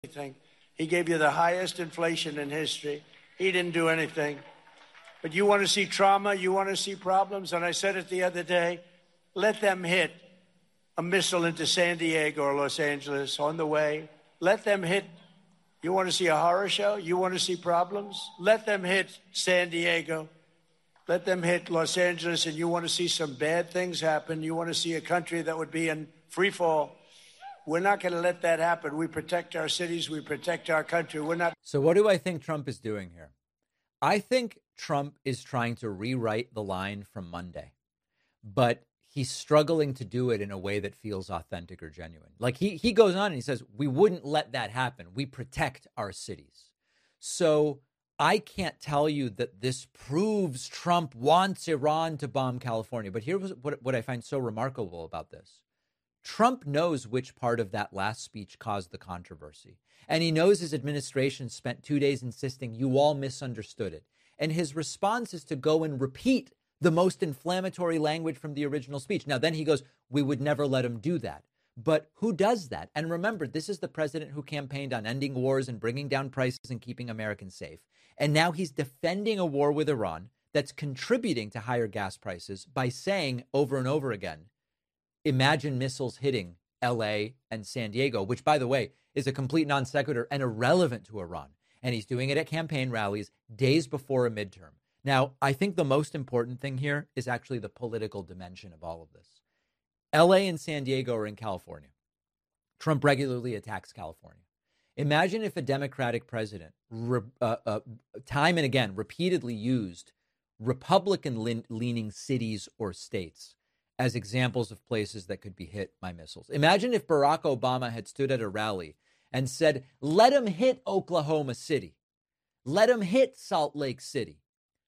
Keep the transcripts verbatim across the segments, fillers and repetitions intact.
anything. He gave you the highest inflation in history. He didn't do anything. But you want to see trauma, you want to see problems, and I said it the other day, let them hit a missile into San Diego or Los Angeles on the way. Let them hit. You want to see a horror show? You want to see problems? Let them hit San Diego. Let them hit Los Angeles, and you want to see some bad things happen. You want to see a country that would be in free fall. We're not going to let that happen. We protect our cities. We protect our country. We're not. So what do I think Trump is doing here? I think Trump is trying to rewrite the line from Monday, but he's struggling to do it in a way that feels authentic or genuine. Like he he goes on and he says, we wouldn't let that happen. We protect our cities. So I can't tell you that this proves Trump wants Iran to bomb California. But here's what, what I find so remarkable about this. Trump knows which part of that last speech caused the controversy. And he knows his administration spent two days insisting you all misunderstood it. And his response is to go and repeat the most inflammatory language from the original speech. Now, then he goes, we would never let him do that. But who does that? And remember, this is the president who campaigned on ending wars and bringing down prices and keeping Americans safe. And now he's defending a war with Iran that's contributing to higher gas prices by saying over and over again, imagine missiles hitting L A and San Diego, which, by the way, is a complete non sequitur and irrelevant to Iran. And he's doing it at campaign rallies days before a midterm. Now, I think the most important thing here is actually the political dimension of all of this. L A and San Diego are in California. Trump regularly attacks California. Imagine if a Democratic president, re, uh, uh, time and again, repeatedly used Republican-leaning cities or states as examples of places that could be hit by missiles. Imagine if Barack Obama had stood at a rally and said, let him hit Oklahoma City. Let him hit Salt Lake City.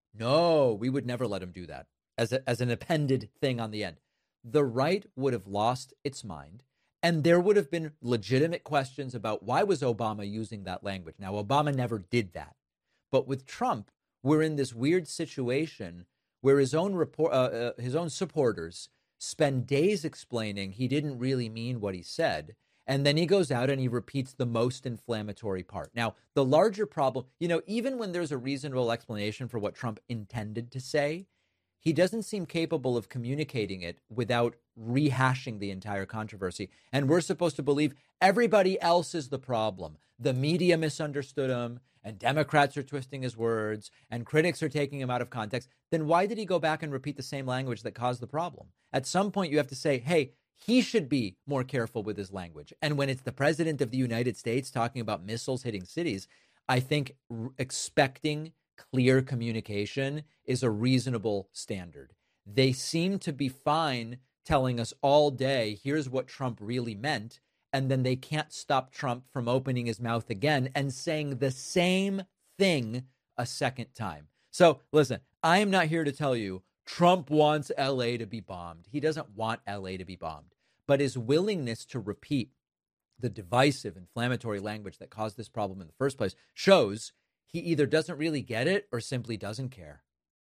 No, we would never let him do that as, a, as an appended thing on the end. The right would have lost its mind, and there would have been legitimate questions about why was Obama using that language. Now, Obama never did that. But with Trump, we're in this weird situation where his own report, uh, uh, his own supporters spend days explaining he didn't really mean what he said. And then he goes out and he repeats the most inflammatory part. Now, the larger problem, you know, even when there's a reasonable explanation for what Trump intended to say, he doesn't seem capable of communicating it without rehashing the entire controversy. And we're supposed to believe everybody else is the problem. The media misunderstood him, and Democrats are twisting his words, and critics are taking him out of context. Then why did he go back and repeat the same language that caused the problem? At some point, you have to say, hey, he should be more careful with his language. And when it's the president of the United States talking about missiles hitting cities, I think r- expecting clear communication is a reasonable standard. They seem to be fine telling us all day, here's what Trump really meant. And then they can't stop Trump from opening his mouth again and saying the same thing a second time. So listen, I am not here to tell you Trump wants L A to be bombed. He doesn't want L A to be bombed. But his willingness to repeat the divisive, inflammatory language that caused this problem in the first place shows he either doesn't really get it or simply doesn't care.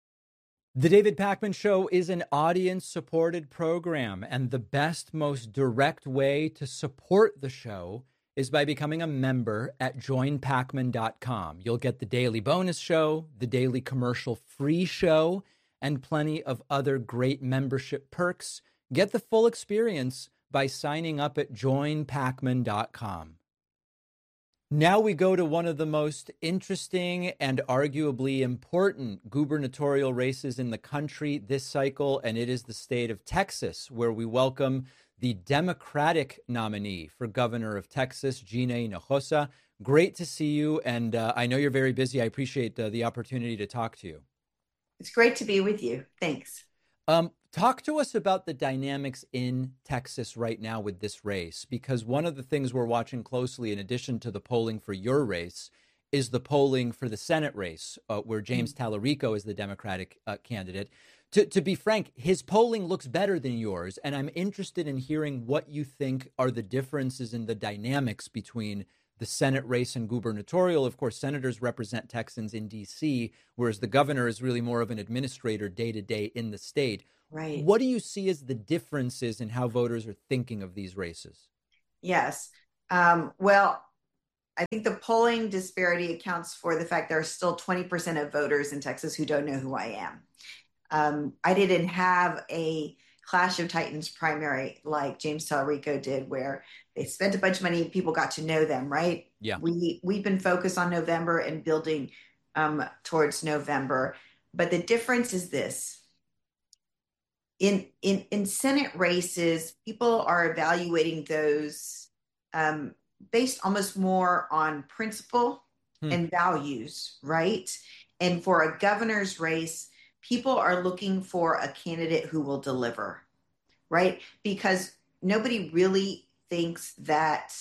The David Pakman Show is an audience-supported program, and the best, most direct way to support the show is by becoming a member at join pakman dot com. You'll get the daily bonus show, the daily commercial-free show, and plenty of other great membership perks. Get the full experience by signing up at join pakman dot com. Now we go to one of the most interesting and arguably important gubernatorial races in the country this cycle, and it is the state of Texas, where we welcome the Democratic nominee for governor of Texas, Gina Hinojosa. Great to see you, and uh, I know you're very busy. I appreciate uh, the opportunity to talk to you. It's great to be with you. Thanks. Um, talk to us about the dynamics in Texas right now with this race, because one of the things we're watching closely, in addition to the polling for your race, is the polling for the Senate race, uh, where James mm-hmm. Talarico is the Democratic uh, candidate. To, to be frank, his polling looks better than yours, and I'm interested in hearing what you think are the differences in the dynamics between the Senate race and gubernatorial. Of course, senators represent Texans in D C, whereas the governor is really more of an administrator day to day in the state. Right. What do you see as the differences in how voters are thinking of these races? Yes. Um, well, I think the polling disparity accounts for the fact there are still twenty percent of voters in Texas who don't know who I am. Um, I didn't have a Clash of Titans primary like James Talarico did, where they spent a bunch of money, people got to know them, right? Yeah. We, we've been focused on November and building um, towards November. But the difference is this. In, in, in Senate races, people are evaluating those um, based almost more on principle hmm. and values, right? And for a governor's race, people are looking for a candidate who will deliver, right? Because nobody really thinks that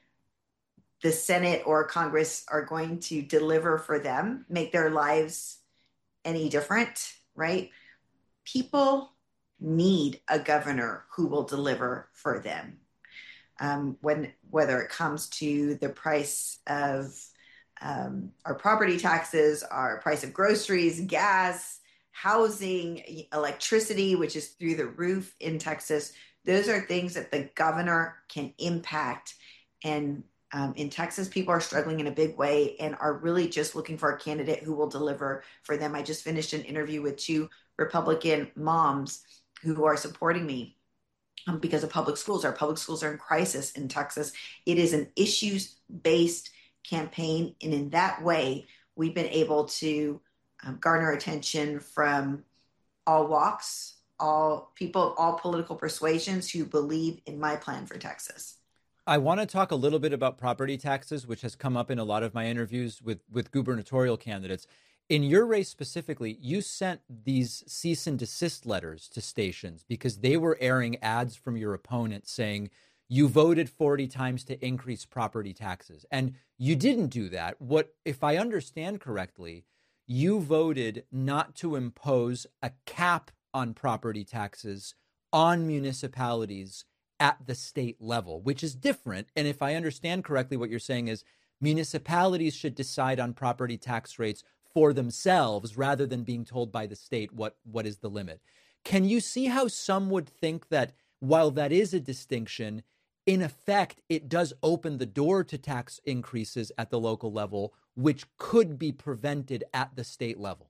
the Senate or Congress are going to deliver for them, make their lives any different, right? People need a governor who will deliver for them. Um, when whether it comes to the price of um, our property taxes, our price of groceries, gas, housing, electricity, which is through the roof in Texas, those are things that the governor can impact. And um, in Texas, people are struggling in a big way and are really just looking for a candidate who will deliver for them. I just finished an interview with two Republican moms who are supporting me um, because of public schools. Our public schools are in crisis in Texas. It is an issues-based campaign. And in that way, we've been able to um, garner attention from all walks, all people, all political persuasions who believe in my plan for Texas. I want to talk a little bit about property taxes, which has come up in a lot of my interviews with, with gubernatorial candidates. In your race specifically, you sent these cease and desist letters to stations because they were airing ads from your opponent saying you voted forty times to increase property taxes. And you didn't do that. What, if I understand correctly, you voted not to impose a cap on property taxes on municipalities at the state level, which is different. And if I understand correctly, what you're saying is municipalities should decide on property tax rates for themselves rather than being told by the state what, what is the limit. Can you see how some would think that while that is a distinction, in effect, it does open the door to tax increases at the local level, which could be prevented at the state level?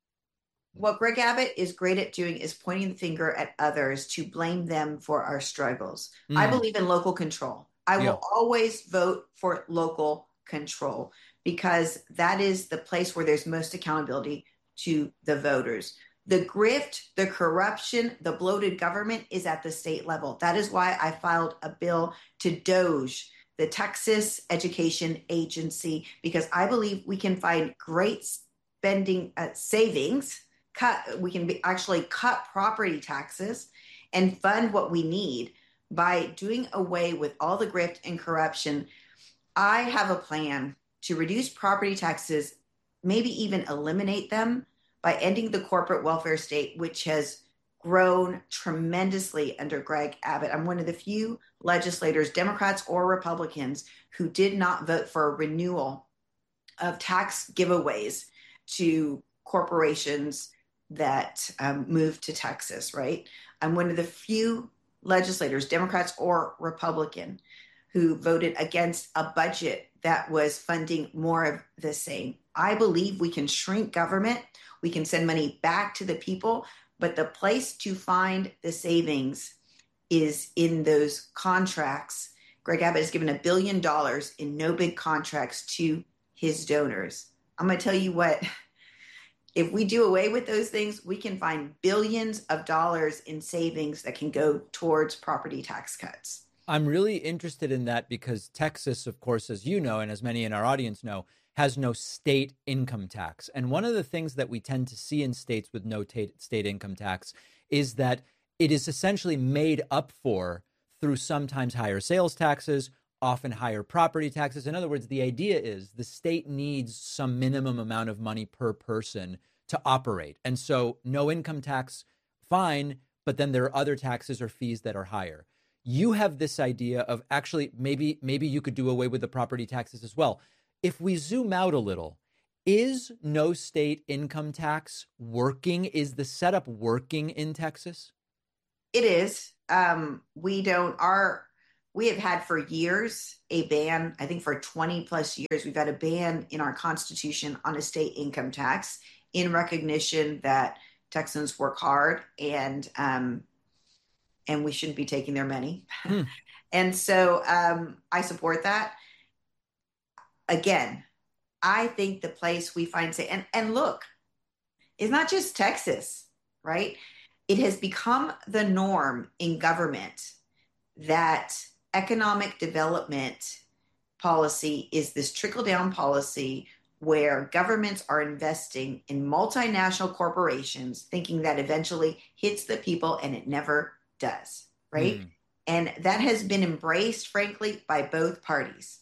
What Greg Abbott is great at doing is pointing the finger at others to blame them for our struggles. Mm. I believe in local control. I yeah. will always vote for local control because that is the place where there's most accountability to the voters. The grift, the corruption, the bloated government is at the state level. That is why I filed a bill to DOGE, the Texas Education Agency, because I believe we can find great spending uh, savings. Cut, we can be, actually cut property taxes and fund what we need by doing away with all the grift and corruption. I have a plan to reduce property taxes, maybe even eliminate them by ending the corporate welfare state, which has grown tremendously under Greg Abbott. I'm one of the few legislators, Democrats or Republicans, who did not vote for a renewal of tax giveaways to corporations that um, moved to Texas, right? I'm one of the few legislators, Democrats or Republican, who voted against a budget that was funding more of the same. I believe we can shrink government. We can send money back to the people, but the place to find the savings is in those contracts. Greg Abbott has given a billion dollars in no bid contracts to his donors. I'm going to tell you what, if we do away with those things, we can find billions of dollars in savings that can go towards property tax cuts. I'm really interested in that because Texas, of course, as you know, and as many in our audience know, has no state income tax. And one of the things that we tend to see in states with no t- state income tax is that it is essentially made up for through sometimes higher sales taxes, often higher property taxes. In other words, the idea is the state needs some minimum amount of money per person to operate. And so no income tax, fine, but then there are other taxes or fees that are higher. You have this idea of actually maybe maybe you could do away with the property taxes as well. If we zoom out a little, is no state income tax working? Is the setup working in Texas? It is. Um, we don't, our, we have had for years a ban. I think for twenty plus years, we've had a ban in our Constitution on a state income tax in recognition that Texans work hard and um, and we shouldn't be taking their money. Hmm. And so um, I support that. Again, I think the place we find say and and look, it's not just Texas, right? It has become the norm in government that economic development policy is this trickle-down policy where governments are investing in multinational corporations thinking that eventually hits the people, and it never does, right? Mm. And that has been embraced, frankly, by both parties.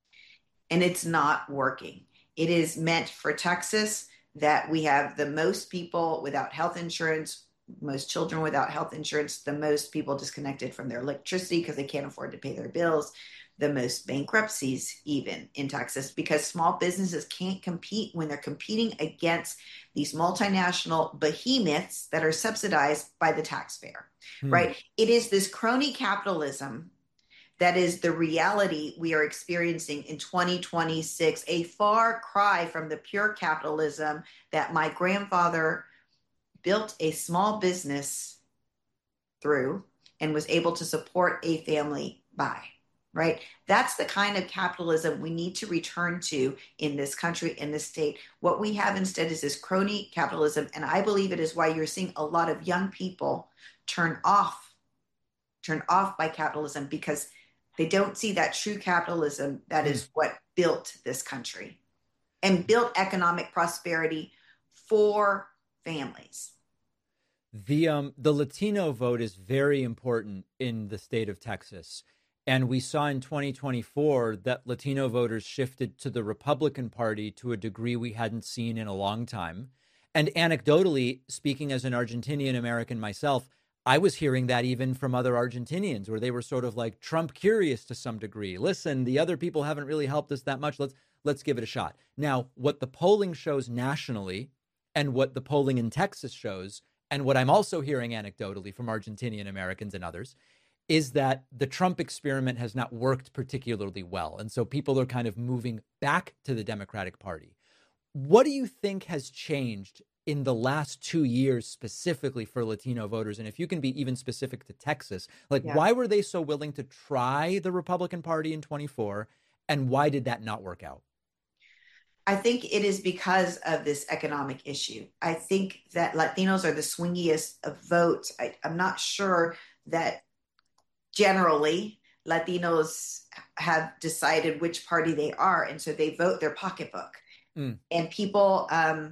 And it's not working. It is meant for Texas that we have the most people without health insurance, most children without health insurance, the most people disconnected from their electricity because they can't afford to pay their bills, the most bankruptcies even in Texas because small businesses can't compete when they're competing against these multinational behemoths that are subsidized by the taxpayer, hmm. right? It is this crony capitalism that is the reality we are experiencing in twenty twenty-six, a far cry from the pure capitalism that my grandfather built a small business through and was able to support a family by, right? That's the kind of capitalism we need to return to in this country, in this state. What we have instead is this crony capitalism. And I believe it is why you're seeing a lot of young people turn off, turn off by capitalism because they don't see that true capitalism that mm. is what built this country and built economic prosperity for families. The um the Latino vote is very important in the state of Texas. And we saw in twenty twenty-four that Latino voters shifted to the Republican Party to a degree we hadn't seen in a long time. And anecdotally, speaking as an Argentinian American myself, I was hearing that even from other Argentinians where they were sort of like Trump curious to some degree. Listen, the other people haven't really helped us that much. Let's let's give it a shot. Now, what the polling shows nationally and what the polling in Texas shows, and what I'm also hearing anecdotally from Argentinian Americans and others, is that the Trump experiment has not worked particularly well. And so people are kind of moving back to the Democratic Party. What do you think has changed in the last two years specifically for Latino voters? And if you can be even specific to Texas, like yeah. why were they so willing to try the Republican Party in twenty-four? And why did that not work out? I think it is because of this economic issue. I think that Latinos are the swingiest of votes. I, I'm not sure that generally Latinos have decided which party they are. And so they vote their pocketbook. Mm. And people, um,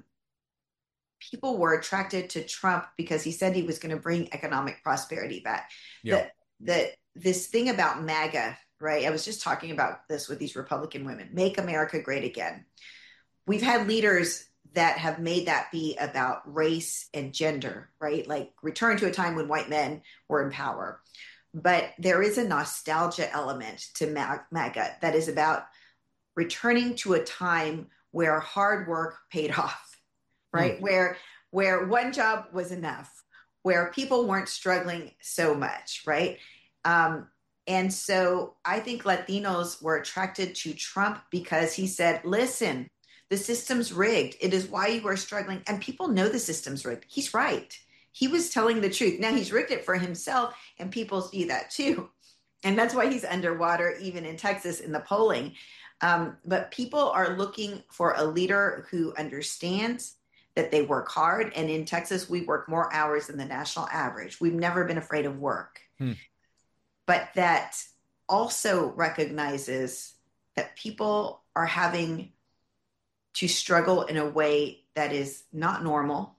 people were attracted to Trump because he said he was going to bring economic prosperity back. Yeah. The, the, this thing about MAGA, right? I was just talking about this with these Republican women, Make America Great Again. We've had leaders that have made that be about race and gender, right? Like return to a time when white men were in power. But there is a nostalgia element to MAGA that is about returning to a time where hard work paid off, right? Mm. Where, where one job was enough, where people weren't struggling so much, right? Um, and so I think Latinos were attracted to Trump because he said, listen, the system's rigged. It is why you are struggling. And people know the system's rigged. He's right. He was telling the truth. Now he's rigged it for himself, and people see that too. And that's why he's underwater, even in Texas in the polling. Um, but people are looking for a leader who understands that they work hard. And in Texas, we work more hours than the national average. We've never been afraid of work. Hmm. But that also recognizes that people are having to struggle in a way that is not normal,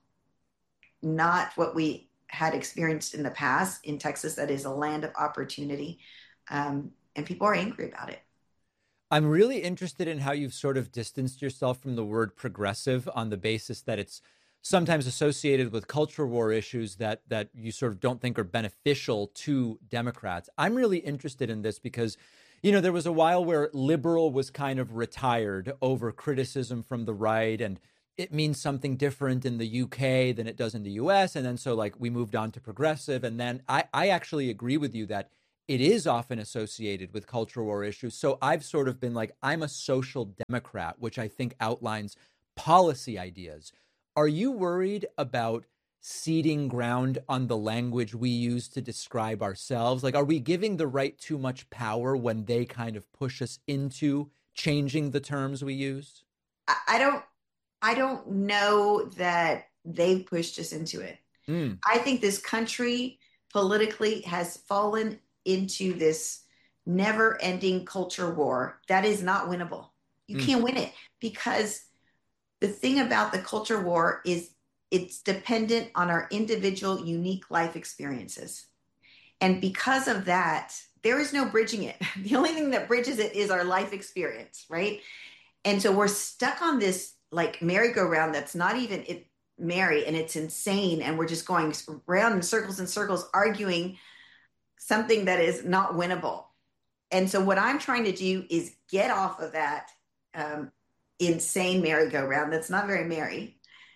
not what we had experienced in the past in Texas, that is a land of opportunity. Um, and people are angry about it. I'm really interested in how you've sort of distanced yourself from the word progressive on the basis that it's sometimes associated with culture war issues that that you sort of don't think are beneficial to Democrats. I'm really interested in this because, you know, there was a while where liberal was kind of retired over criticism from the right, and it means something different in the U K than it does in the U S. And then so like we moved on to progressive. And then I, I actually agree with you that it is often associated with culture war issues. So I've sort of been like, I'm a social democrat, which I think outlines policy ideas. Are you worried about ceding ground on the language we use to describe ourselves? Like, are we giving the right too much power when they kind of push us into changing the terms we use? I don't, I don't know that they've pushed us into it. Mm. I think this country politically has fallen into this never-ending culture war that is not winnable. You mm. can't win it, because the thing about the culture war is it's dependent on our individual, unique life experiences. And because of that, there is no bridging it. The only thing that bridges it is our life experience, right? And so we're stuck on this like merry-go-round that's not even it merry, and it's insane. And we're just going round in circles and circles, arguing something that is not winnable. And so what I'm trying to do is get off of that um, insane merry-go-round that's not very merry,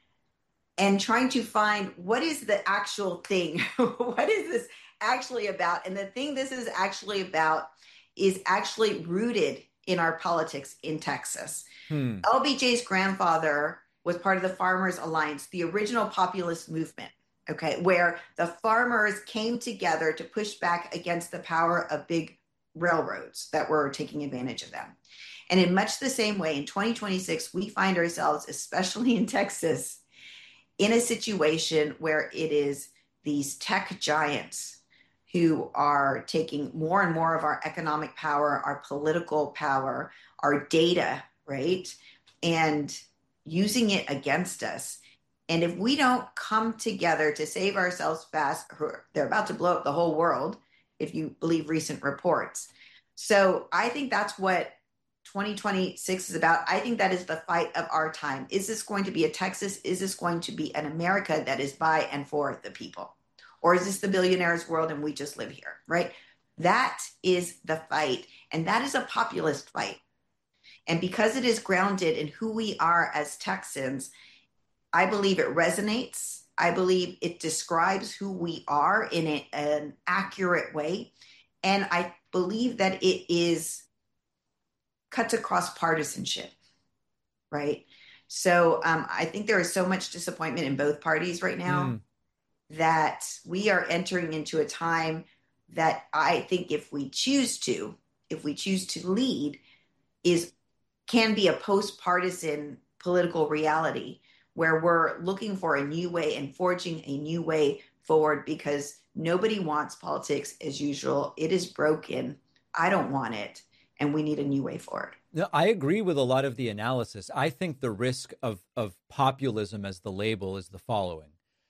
and trying to find what is the actual thing. What is this actually about? And the thing this is actually about is actually rooted in our politics in Texas. Hmm. L B J's grandfather was part of the Farmers Alliance, the original populist movement, okay, where the farmers came together to push back against the power of big railroads that were taking advantage of them. And in much the same way, in twenty twenty-six, we find ourselves, especially in Texas, in a situation where it is these tech giants who are taking more and more of our economic power, our political power, our data, right? And using it against us. And if we don't come together to save ourselves fast, they're about to blow up the whole world, if you believe recent reports. So I think that's what twenty twenty-six is about. I think that is the fight of our time. Is this going to be a Texas? Is this going to be an America that is by and for the people? Or is this the billionaires' world and we just live here, right? That is the fight. And that is a populist fight. And because it is grounded in who we are as Texans, I believe it resonates. I believe it describes who we are in a, an accurate way. And I believe that it is cuts across partisanship, right? So um, I think there is so much disappointment in both parties right now mm. that we are entering into a time that I think if we choose to, if we choose to lead, is can be a post-partisan political reality where we're looking for a new way and forging a new way forward, because nobody wants politics as usual. It is broken. I don't want it. And we need a new way forward. No, I agree with a lot of the analysis. I think the risk of, of populism as the label is the following.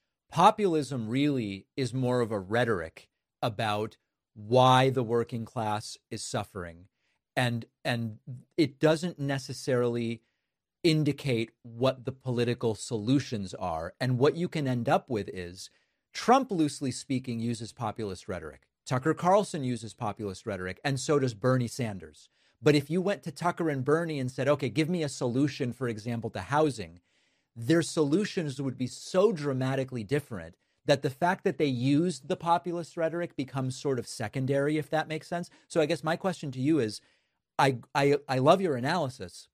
Populism really is more of a rhetoric about why the working class is suffering. And and it doesn't necessarily indicate what the political solutions are. And what you can end up with is Trump, loosely speaking, uses populist rhetoric. Tucker Carlson uses populist rhetoric, and so does Bernie Sanders. But if you went to Tucker and Bernie and said, okay, give me a solution, for example, to housing, their solutions would be so dramatically different that the fact that they used the populist rhetoric becomes sort of secondary, if that makes sense. So I guess my question to you is, I, I I love your analysis.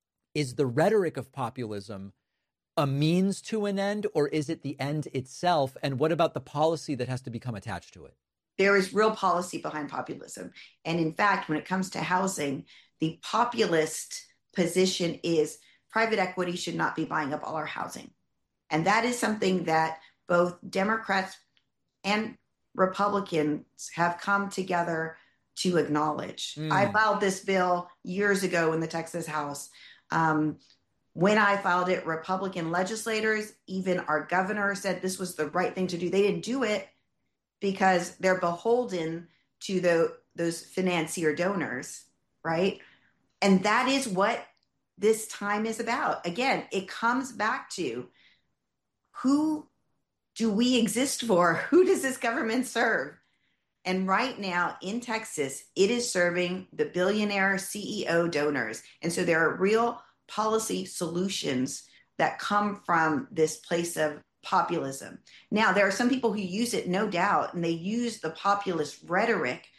Is the rhetoric of populism a means to an end, or is it the end itself? And what about the policy that has to become attached to it? There is real policy behind populism. And in fact, when it comes to housing, the populist position is private equity should not be buying up all our housing. And that is something that both Democrats and Republicans have come together to acknowledge. Mm. I filed this bill years ago in the Texas House. Um, when I filed it, Republican legislators, even our governor, said this was the right thing to do. They didn't do it because they're beholden to the, those financier donors, right? And that is what this time is about. Again, it comes back to who do we exist for? Who does this government serve? And right now in Texas, it is serving the billionaire C E O donors. And so there are real policy solutions that come from this place of populism. Now, there are some people who use it, no doubt, and they use the populist rhetoric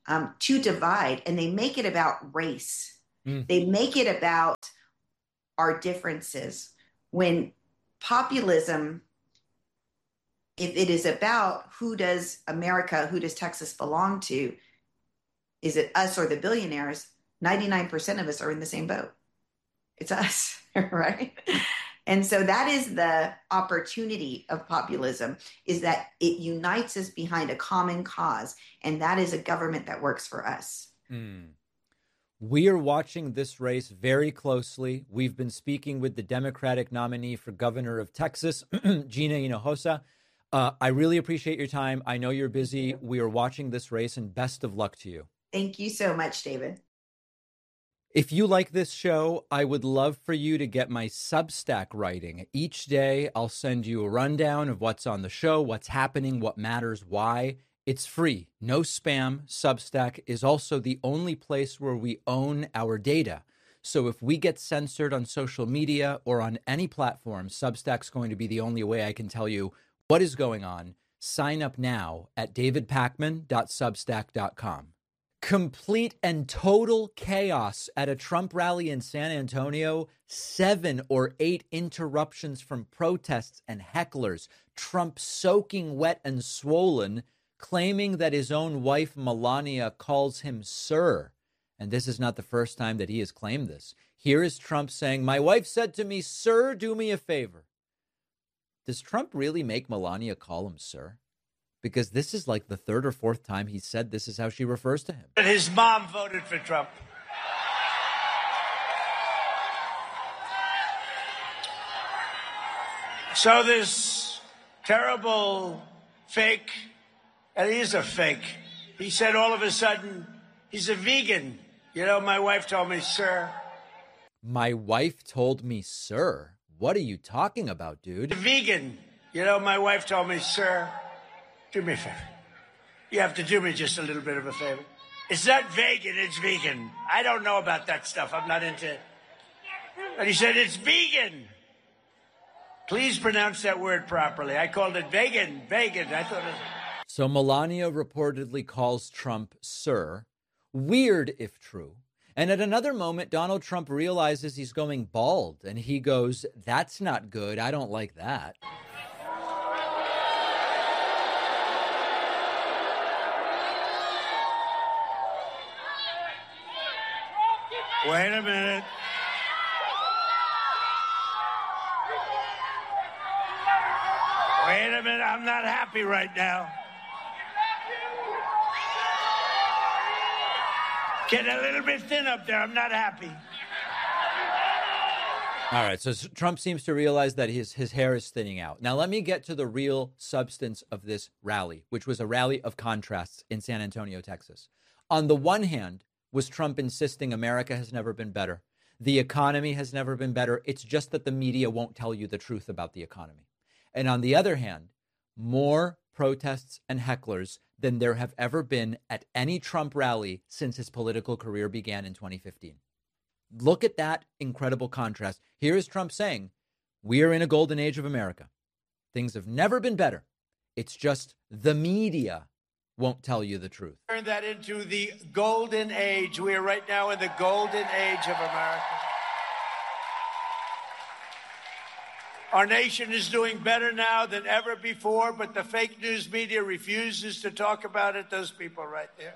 um, to divide, and they make it about race. Mm. They make it about our differences. When populism, if it is about who does America, who does Texas belong to, is it us or the billionaires? ninety-nine percent of us are in the same boat. It's us, right? And so that is the opportunity of populism, is that it unites us behind a common cause. And that is a government that works for us. Mm. We are watching this race very closely. We've been speaking with the Democratic nominee for governor of Texas, Gina Hinojosa. Uh, I really appreciate your time. I know you're busy. We are watching this race, and best of luck to you. Thank you so much, David. If you like this show, I would love for you to get my Substack writing. Each day, I'll send you a rundown of what's on the show, what's happening, what matters, why. It's free, no spam. Substack is also the only place where we own our data. So if we get censored on social media or on any platform, Substack's going to be the only way I can tell you what is going on. Sign up now at david pakman dot substack dot com. Complete and total chaos at a Trump rally in San Antonio. Seven or eight interruptions from protests and hecklers. Trump soaking wet and swollen, claiming that his own wife, Melania, calls him sir. And this is not the first time that he has claimed this. Here is Trump saying, "My wife said to me, sir, do me a favor." Does Trump really make Melania call him sir? Because this is like the third or fourth time he said this is how she refers to him. His mom voted for Trump. So this terrible fake, and he is a fake, he said all of a sudden he's a vegan. You know, my wife told me, sir. My wife told me, sir? What are you talking about, dude? A vegan. You know, my wife told me, sir. Do me a favor. You have to do me just a little bit of a favor. It's not vegan, it's vegan. I don't know about that stuff. I'm not into it. But he said, it's vegan. Please pronounce that word properly. I called it vegan, vegan. I thought it was... So Melania reportedly calls Trump sir. Weird if true. And at another moment, Donald Trump realizes he's going bald. And he goes, that's not good. I don't like that. Wait a minute. Wait a minute. I'm not happy right now. Get a little bit thin up there. I'm not happy. All right. So Trump seems to realize that his, his hair is thinning out. Now, let me get to the real substance of this rally, which was a rally of contrasts in San Antonio, Texas. On the one hand, was Trump insisting America has never been better. The economy has never been better. It's just that the media won't tell you the truth about the economy. And on the other hand, more protests and hecklers than there have ever been at any Trump rally since his political career began in twenty fifteen. Look at that incredible contrast. Here is Trump saying, we are in a golden age of America. Things have never been better. It's just the media won't tell you the truth. Turn that into the golden age. We are right now in the golden age of America. Our nation is doing better now than ever before, but the fake news media refuses to talk about it. Those people right there.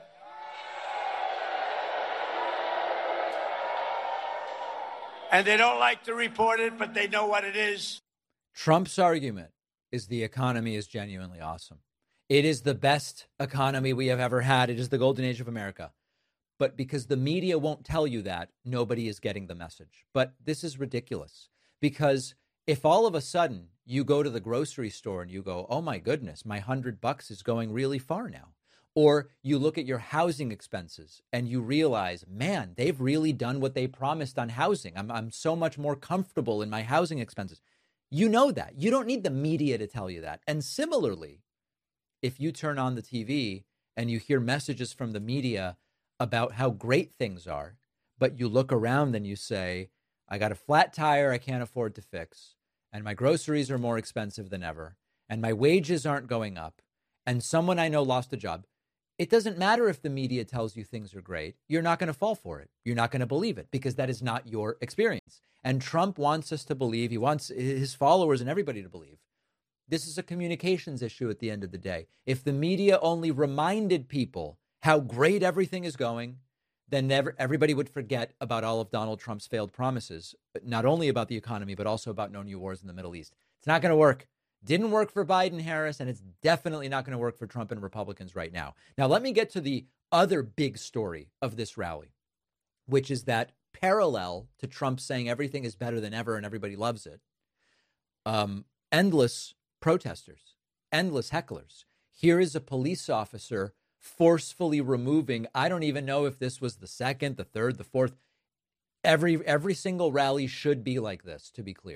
And they don't like to report it, but they know what it is. Trump's argument is the economy is genuinely awesome. It is the best economy we have ever had. It is the golden age of America. But because the media won't tell you that, nobody is getting the message. But this is ridiculous, because if all of a sudden you go to the grocery store and you go, oh, my goodness, my hundred bucks is going really far now. Or you look at your housing expenses and you realize, man, they've really done what they promised on housing. I'm, I'm so much more comfortable in my housing expenses. You know that. You don't need the media to tell you that. And similarly, if you turn on the T V and you hear messages from the media about how great things are, but you look around and you say, I got a flat tire I can't afford to fix, and my groceries are more expensive than ever, and my wages aren't going up, and someone I know lost a job. it doesn't matter if the media tells you things are great. You're not going to fall for it. You're not going to believe it because that is not your experience. And Trump wants us to believe, he wants his followers and everybody to believe, this is a communications issue at the end of the day. If the media only reminded people how great everything is going, then never, everybody would forget about all of Donald Trump's failed promises, but not only about the economy, but also about no new wars in the Middle East. It's not going to work. Didn't work for Biden, Harris, and it's definitely not going to work for Trump and Republicans right now. Now, let me get to the other big story of this rally, which is that parallel to Trump saying everything is better than ever and everybody loves it, um, endless protesters, endless hecklers. Here is a police officer forcefully removing, I don't even know if this was the second, the third, the fourth. Every, every single rally should be like this, to be clear.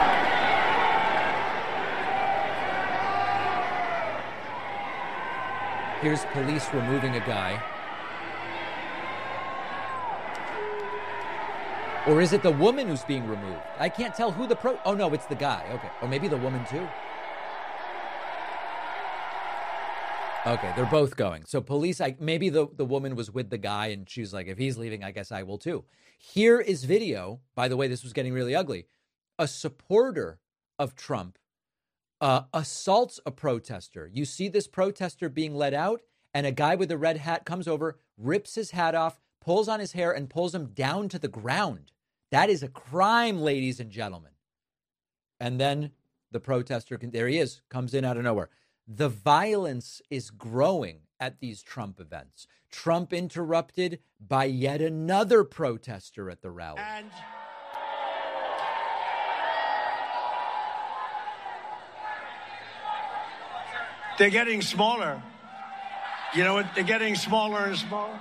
Here's police removing a guy. Or is it the woman who's being removed? I can't tell who the pro... Oh, no, it's the guy. Okay. Or maybe the woman, too. Okay, they're both going. So police, I, maybe the, the woman was with the guy, and she's like, if he's leaving, I guess I will, too. Here is video. By the way, this was getting really ugly. A supporter of Trump Uh, assaults a protester. You see this protester being let out, and a guy with a red hat comes over, rips his hat off, pulls on his hair, and pulls him down to the ground. That is a crime, ladies and gentlemen. And then the protester, can, there he is, comes in out of nowhere. The violence is growing at these Trump events. Trump interrupted by yet another protester at the rally. And they're getting smaller. You know what? They're getting smaller and smaller.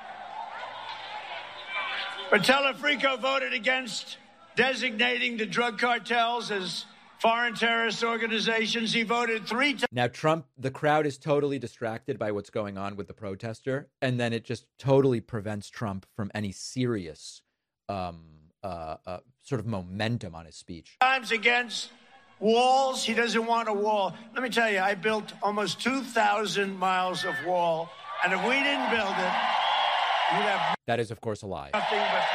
But Telefrico voted against designating the drug cartels as foreign terrorist organizations. He voted three times. Now, Trump, the crowd is totally distracted by what's going on with the protester. And then it just totally prevents Trump from any serious um, uh, uh, sort of momentum on his speech. Times against walls. He doesn't want a wall. Let me tell you, I built almost two thousand miles of wall. And if we didn't build it, you'd have that is, of course, a lie. Nothing but.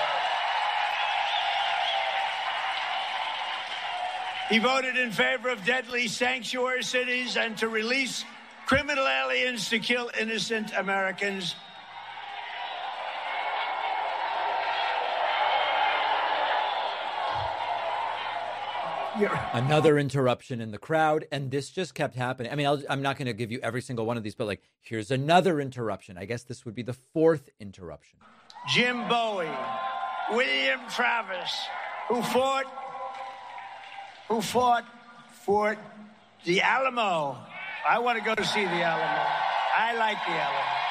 He voted in favor of deadly sanctuary cities and to release criminal aliens to kill innocent Americans. Another interruption in the crowd, and this just kept happening. I mean, I'll, I'm not going to give you every single one of these, but like, here's another interruption. I guess this would be the fourth interruption. Jim Bowie, William Travis, who fought, who fought for the Alamo. I want to go to see the Alamo. I like the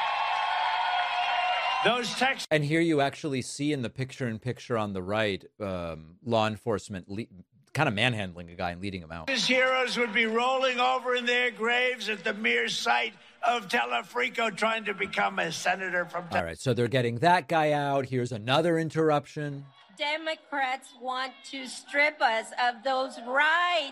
Alamo. Those texts. And here you actually see in the picture-in-picture on the right, um, law enforcement le- kind of manhandling a guy and leading him out. His heroes would be rolling over in their graves at the mere sight of Telefrico trying to become a senator from. All right, so they're getting that guy out. Here's another interruption. Democrats want to strip us of those rights.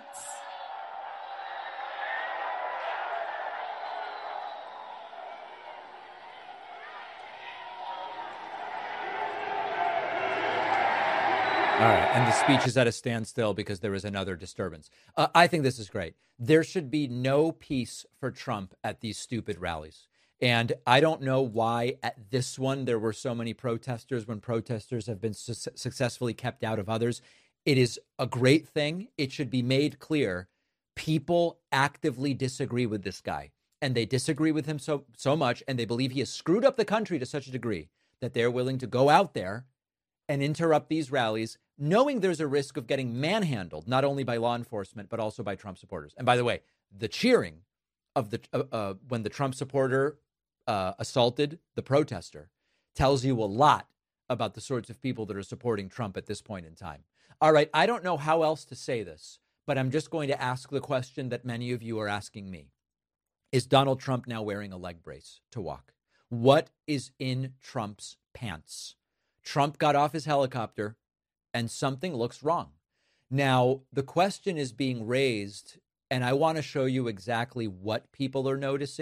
All right, and the speech is at a standstill because there is another disturbance. Uh, I think this is great. There should be no peace for Trump at these stupid rallies. And I don't know why at this one there were so many protesters when protesters have been su- successfully kept out of others. It is a great thing. It should be made clear people actively disagree with this guy. And they disagree with him so so much, and they believe he has screwed up the country to such a degree that they're willing to go out there and interrupt these rallies, knowing there's a risk of getting manhandled, not only by law enforcement, but also by Trump supporters. And by the way, the cheering of the uh, uh, when the Trump supporter uh, assaulted the protester tells you a lot about the sorts of people that are supporting Trump at this point in time. All right, I don't know how else to say this, but I'm just going to ask the question that many of you are asking me. Is Donald Trump now wearing a leg brace to walk? What is in Trump's pants? Trump got off his helicopter and something looks wrong. Now, the question is being raised, and I want to show you exactly what people are noticing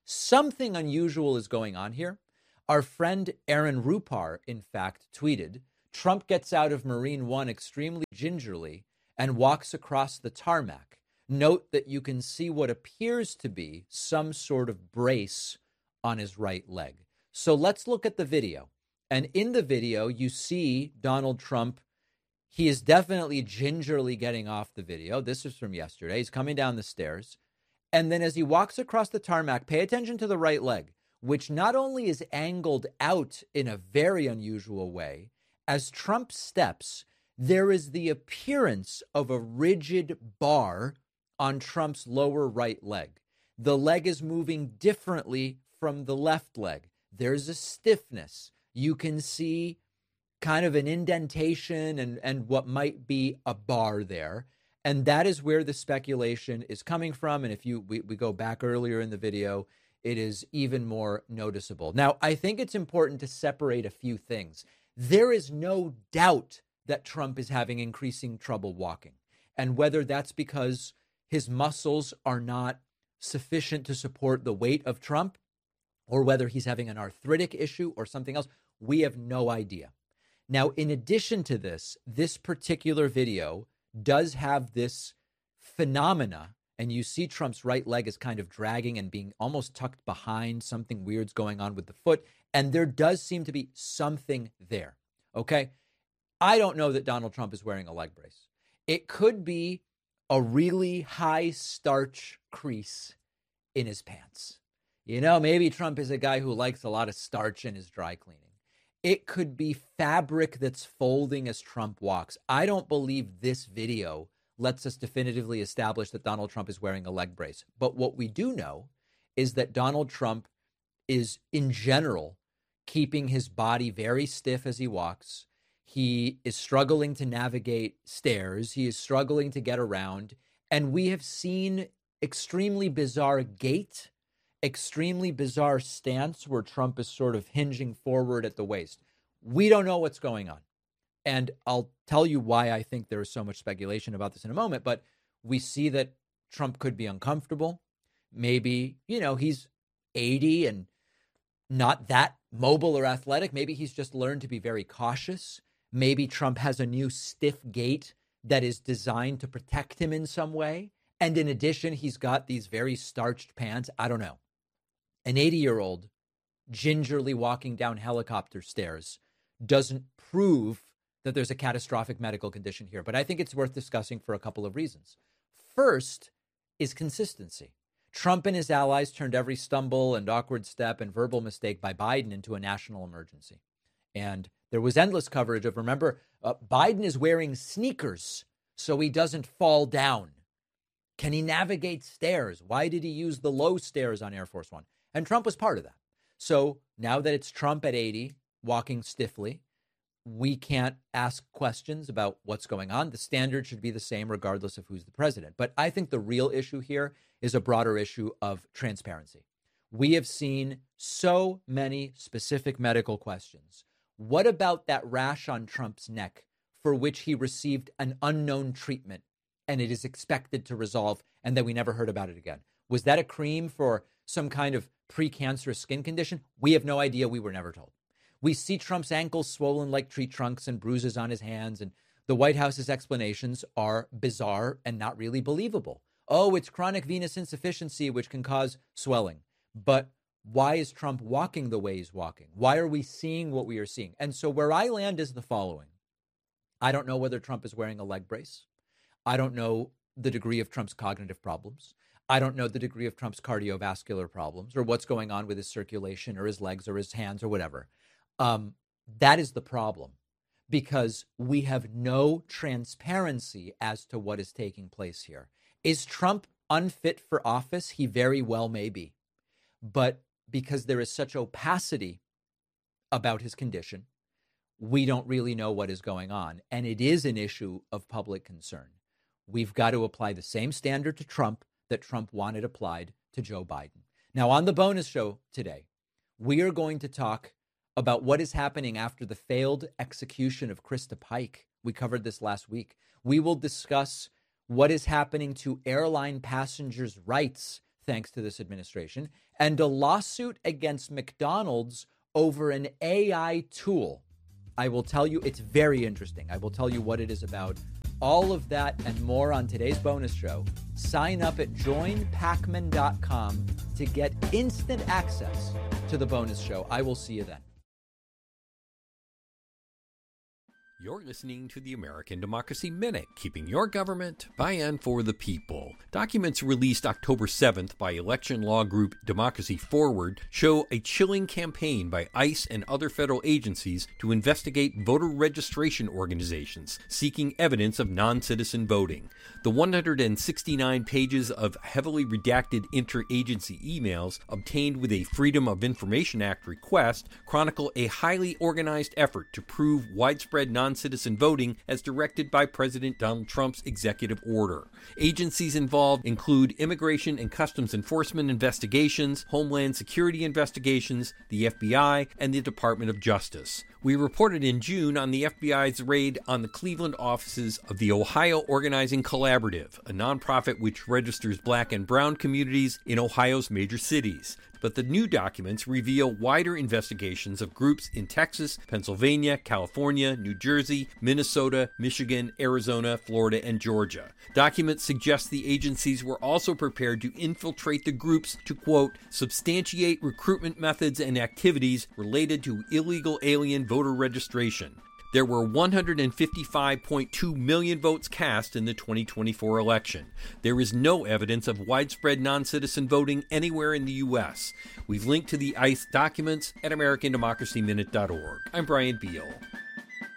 Something unusual is going on here. Our friend Aaron Rupar, in fact, tweeted, Trump gets out of Marine One extremely gingerly and walks across the tarmac. Note that you can see what appears to be some sort of brace on his right leg. So let's look at the video. And in the video, you see Donald Trump. He is definitely gingerly getting off the video. This is from yesterday. He's coming down the stairs. And then as he walks across the tarmac, pay attention to the right leg, which not only is angled out in a very unusual way, as Trump steps, there is the appearance of a rigid bar on Trump's lower right leg. The leg is moving differently from the left leg. There's a stiffness. You can see kind of an indentation and, and what might be a bar there. And that is where the speculation is coming from. And if you we, we go back earlier in the video, it is even more noticeable. Now, I think it's important to separate a few things. There is no doubt that Trump is having increasing trouble walking. And whether that's because his muscles are not sufficient to support the weight of Trump, or whether he's having an arthritic issue or something else, we have no idea. Now, in addition to this, this particular video does have this phenomena, and you see Trump's right leg is kind of dragging and being almost tucked behind. Something weird's going on with the foot, and there does seem to be something there, okay? I don't know that Donald Trump is wearing a leg brace. It could be a really high starch crease in his pants. You know, maybe Trump is a guy who likes a lot of starch in his dry cleaning. It could be fabric that's folding as Trump walks. I don't believe this video lets us definitively establish that Donald Trump is wearing a leg brace. But what we do know is that Donald Trump is, in general, keeping his body very stiff as he walks. He is struggling to navigate stairs. He is struggling to get around. And we have seen extremely bizarre gait, extremely bizarre stance where Trump is sort of hinging forward at the waist. We don't know what's going on. And I'll tell you why I think there is so much speculation about this in a moment. But we see that Trump could be uncomfortable. Maybe, you know, he's eighty and not that mobile or athletic. Maybe he's just learned to be very cautious. Maybe Trump has a new stiff gait that is designed to protect him in some way. And in addition, he's got these very starched pants. I don't know. An eighty-year-old gingerly walking down helicopter stairs doesn't prove that there's a catastrophic medical condition here. But I think it's worth discussing for a couple of reasons. First is consistency. Trump and his allies turned every stumble and awkward step and verbal mistake by Biden into a national emergency. And there was endless coverage of, remember, uh, Biden is wearing sneakers so he doesn't fall down. Can he navigate stairs? Why did he use the low stairs on Air Force One? And Trump was part of that. So now that it's Trump at eighty, walking stiffly, we can't ask questions about what's going on. The standard should be the same regardless of who's the president. But I think the real issue here is a broader issue of transparency. We have seen so many specific medical questions. What about that rash on Trump's neck for which he received an unknown treatment and it is expected to resolve and then we never heard about it again? Was that a cream for some kind of precancerous skin condition? We have no idea. We were never told. We see Trump's ankles swollen like tree trunks and bruises on his hands, and the White House's explanations are bizarre and not really believable. Oh, it's chronic venous insufficiency, which can cause swelling. But why is Trump walking the way he's walking? Why are we seeing what we are seeing? And so where I land is the following. I don't know whether Trump is wearing a leg brace. I don't know the degree of Trump's cognitive problems. I don't know the degree of Trump's cardiovascular problems or what's going on with his circulation or his legs or his hands or whatever. Um, that is the problem, because we have no transparency as to what is taking place here. Is Trump unfit for office? He very well may be. But because there is such opacity about his condition, we don't really know what is going on. And it is an issue of public concern. We've got to apply the same standard to Trump that Trump wanted applied to Joe Biden. Now, on the bonus show today, we are going to talk about what is happening after the failed execution of Krista Pike. We covered this last week. We will discuss what is happening to airline passengers' rights thanks to this administration, and a lawsuit against McDonald's over an A I tool. I will tell you, it's very interesting. I will tell you what it is about. All of that and more on today's bonus show. Sign up at join pacman dot com to get instant access to the bonus show. I will see you then. You're listening to the American Democracy Minute, keeping your government by and for the people. Documents released October seventh by election law group Democracy Forward show a chilling campaign by ICE and other federal agencies to investigate voter registration organizations seeking evidence of non-citizen voting. The one hundred sixty-nine pages of heavily redacted interagency emails obtained with a Freedom of Information Act request chronicle a highly organized effort to prove widespread non citizen voting as directed by President Donald Trump's executive order. Agencies involved include Immigration and Customs Enforcement investigations, Homeland Security investigations, the F B I, and the Department of Justice. We reported in June on the F B I's raid on the Cleveland offices of the Ohio Organizing Collaborative, a nonprofit which registers Black and Brown communities in Ohio's major cities. But the new documents reveal wider investigations of groups in Texas, Pennsylvania, California, New Jersey, Minnesota, Michigan, Arizona, Florida, and Georgia. Documents suggest the agencies were also prepared to infiltrate the groups to, quote, substantiate recruitment methods and activities related to illegal alien voter registration. There were one hundred fifty-five point two million votes cast in the twenty twenty-four election. There is no evidence of widespread non-citizen voting anywhere in the U S. We've linked to the ICE documents at American Democracy Minute dot org. I'm Brian Beal.